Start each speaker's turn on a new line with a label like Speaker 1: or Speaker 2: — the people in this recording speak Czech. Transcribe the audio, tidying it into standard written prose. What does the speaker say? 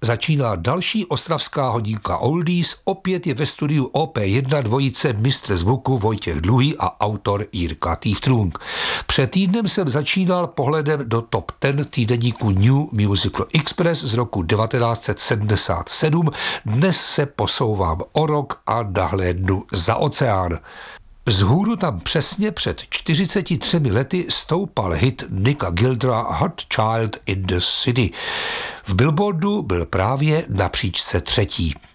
Speaker 1: začíná další ostravská hodinka Oldies, opět je ve studiu OP1 dvojice mistr zvuku Vojtěch Dluhý a autor Jirka Týftrung. Před týdnem jsem začínal pohledem do top 10 týdeníku New Musical Express z roku 1977, dnes se posouvám o rok a nahlédnu za oceán. Vzhůru tam přesně před 43 lety stoupal hit Nicka Gildra Hot Child in the City. V Billboardu byl právě na příčce 3.